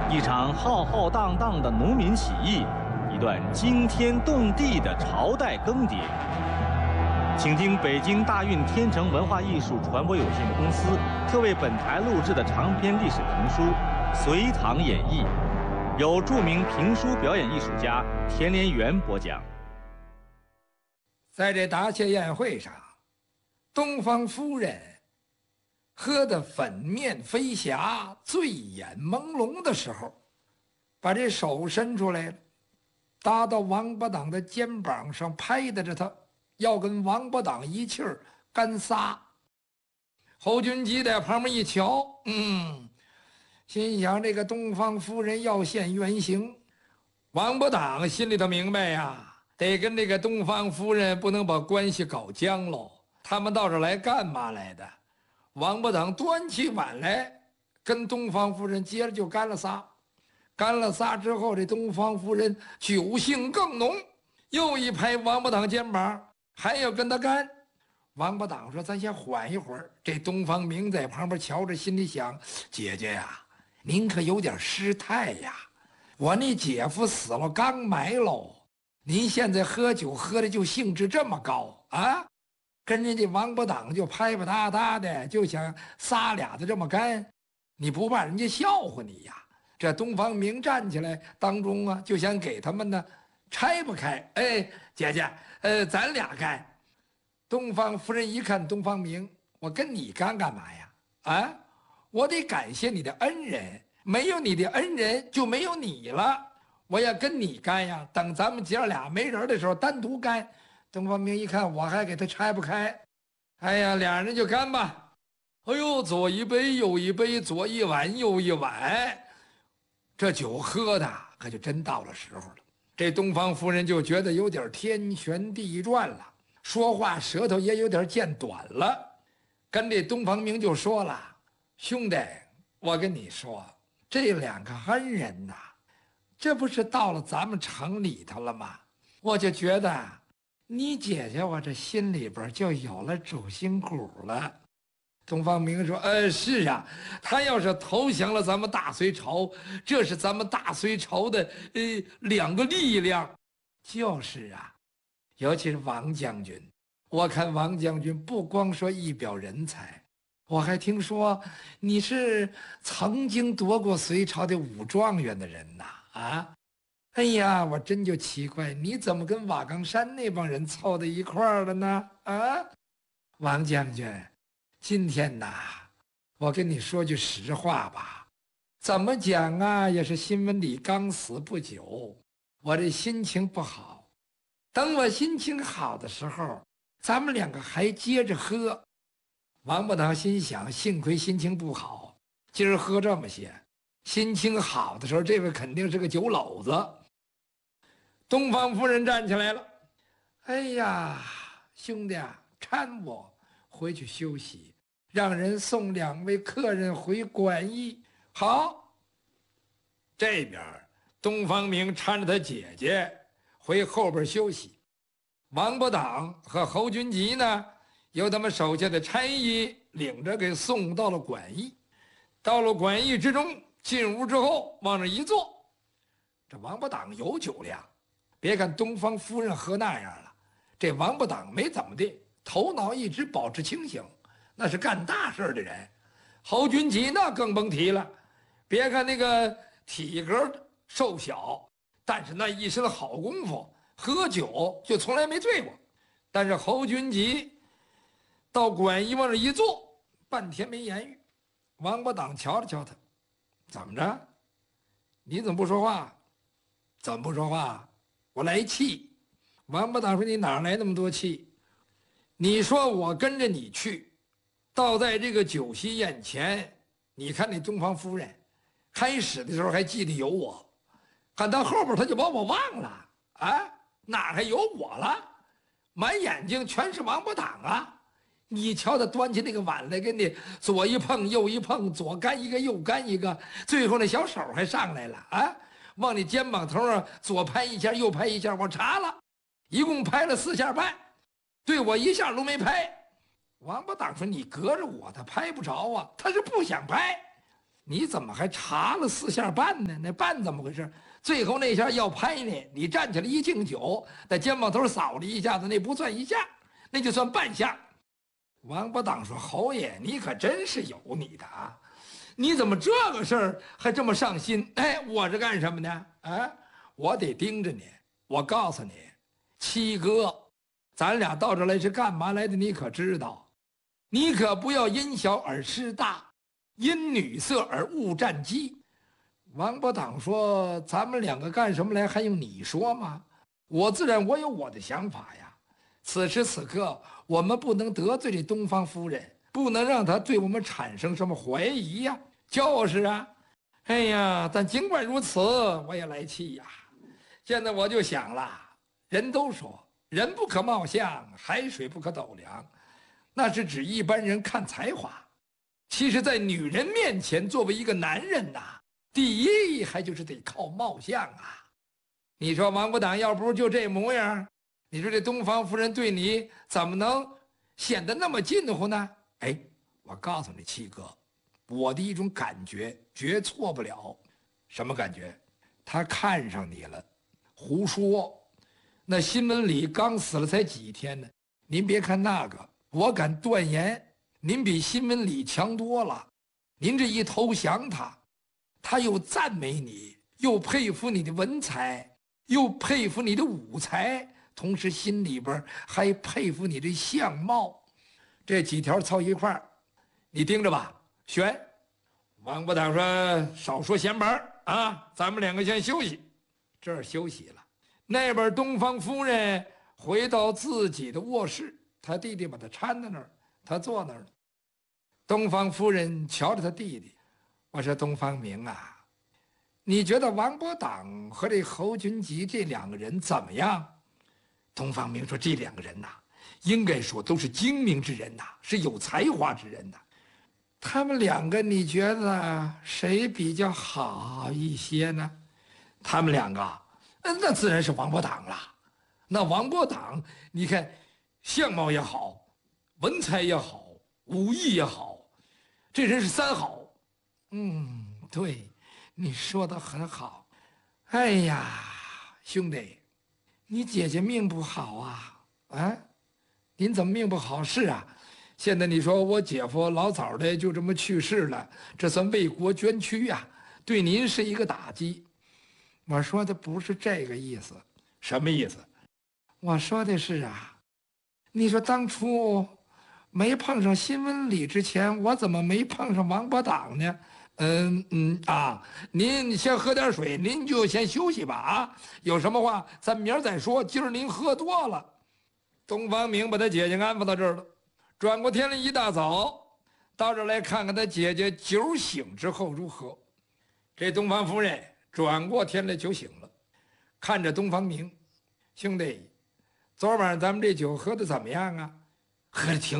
一场浩浩荡荡的农民起义，一段惊天动地的朝代更迭。请听北京大运天成文化艺术传播有限公司特为本台录制的长篇历史评书《隋唐演义》，由著名评书表演艺术家田连元播讲。 在这答谢宴会上，东方夫人喝得粉面飞霞、醉眼朦胧的时候，把这手伸出来了，搭到王八党的肩膀上，拍打着他，要跟王八党一气儿干仨。侯君集在旁边一瞧，心想这个东方夫人要现原形。王八党心里头明白呀，得跟这个东方夫人不能把关系搞僵喽。他们到这来干嘛来的？王八党端起碗来，跟东方夫人接着就干了仨。干了仨之后，这东方夫人酒性更浓，又一拍王八党肩膀，还要跟他干。王八党说：“咱先缓一会儿。”这东方明在旁边瞧着，心里想：“姐姐呀，您可有点失态呀！我那姐夫死了，刚埋喽。您现在喝酒喝的就兴致这么高啊？跟人家王八党就拍拍嗒嗒的，就想仨俩的这么干，你不怕人家笑话你呀？”这东方明站起来，当中啊就想给他们呢拆不开。哎，姐姐，咱俩干。东方夫人一看东方明，我跟你干干嘛呀？啊，我得感谢你的恩人，没有你的恩人就没有你了。我要跟你干呀，等咱们姐俩没人的时候单独干。东方明一看我还给他拆不开，哎呀，俩人就干吧。哎呦，左一杯右一杯，左一碗右一碗，这酒喝的可就真到了时候了。这东方夫人就觉得有点天旋地转了，说话舌头也有点见短了，跟这东方明就说了：“兄弟，我跟你说，这两个恩人呐，这不是到了咱们城里头了吗？我就觉得你姐姐我这心里边就有了主心骨了。”东方明说：“是啊，他要是投降了咱们大隋朝，这是咱们大隋朝的两个力量。”就是啊，尤其是王将军，我看王将军不光说一表人才，我还听说你是曾经夺过隋朝的武状元的人呐！啊，哎呀，我真就奇怪，你怎么跟瓦岗山那帮人凑到一块儿了呢？啊，王将军，今天呐，我跟你说句实话吧，怎么讲啊，也是新闻里刚死不久，我这心情不好。等我心情好的时候，咱们两个还接着喝。王八党心想，幸亏心情不好，今儿喝这么些。心情好的时候，这位肯定是个酒篓子。东方夫人站起来了：“哎呀，兄弟啊，搀我回去休息，让人送两位客人回馆驿。”好，这边东方明搀着他姐姐回后边休息。王八党和侯君集呢，由他们手下的差役领着给送到了馆驿。到了馆驿之中，进屋之后往那一坐，这王八党有酒量。别看东方夫人喝那样了，这王八党没怎么的，头脑一直保持清醒，那是干大事的人。侯君集那更甭提了，别看那个体格瘦小，但是那一身好功夫，喝酒就从来没醉过。但是侯君集到馆驿往那一坐，半天没言语。王八党瞧了瞧他，怎么着？你怎么不说话？怎么不说话？我来气。王八党说：“你哪来那么多气？你说我跟着你去，倒在这个酒席宴前，你看那东方夫人，开始的时候还记得有我，看到后边他就把我忘了啊，哪还有我了？满眼睛全是王八党啊！你瞧他端起那个碗来，跟你左一碰右一碰，左干一个右干一个，最后那小手还上来了啊！往你肩膀头上左拍一下右拍一下，我查了，一共拍了4下半，对我一下都没拍。”王八党说：“你隔着我，他拍不着啊，他是不想拍。 你怎么还查了4下半呢？那半怎么回事？最后那下要拍呢，你站起来一敬酒，在肩膀头扫了一下子，那不算1下，那就算半下。王八党说：“侯爷，你可真是有你的啊！你怎么这个事儿还这么上心？哎，我是干什么呢？啊，我得盯着你。我告诉你，七哥，咱俩到这来是干嘛来的？你可知道？你可不要因小而失大，因女色而误战机。”王八党说：“咱们两个干什么来？还用你说吗？我自然我有我的想法呀。此时此刻，我们不能得罪这东方夫人，不能让她对我们产生什么怀疑呀。就是啊，哎呀，但尽管如此，我也来气呀。现在我就想了，人都说人不可貌相，海水不可斗量，那是指一般人看才华。其实，在女人面前，作为一个男人呐。”第一还就是得靠貌相啊！你说王八党要不是就这模样，你说这东方夫人对你怎么能显得那么近乎呢？哎，我告诉你七哥，我的一种感觉绝错不了。什么感觉？他看上你了。胡说！那新闻里刚死了才几天呢。您别看那个，我敢断言，您比新闻里强多了。您这一投降他又赞美你，又佩服你的文采，又佩服你的武才，同时心里边还佩服你的相貌。这几条凑一块儿，你盯着吧，选。王八党说：“少说闲白啊，咱们两个先休息。”这儿休息了，那边东方夫人回到自己的卧室，他弟弟把他搀在那儿，他坐那儿了。东方夫人瞧着他弟弟。我说东方明啊，你觉得王八党和这侯君集这2个人怎么样？东方明说这2个人呐，应该说都是精明之人呐，是有才华之人呐。他们2个，你觉得谁比较好一些呢？他们2个，那自然是王八党了。那王八党，你看，相貌也好，文采也好，武艺也好，这人是3好。对，你说的很好。哎呀，兄弟，你姐姐命不好啊！啊，您怎么命不好？是啊，现在你说我姐夫老早的就这么去世了，这算为国捐躯呀，对您是一个打击。我说的不是这个意思。什么意思？我说的是啊，你说当初没碰上新闻里之前，我怎么没碰上王八党呢？您先喝点水，您就先休息吧啊！有什么话咱明儿再说。今儿您喝多了。东方明把他姐姐安排到这儿了，转过天来一大早，到这儿来看看他姐姐酒醒之后如何。这东方夫人转过天来酒醒了，看着东方明，兄弟，昨晚咱们这酒喝的怎么样啊？喝的挺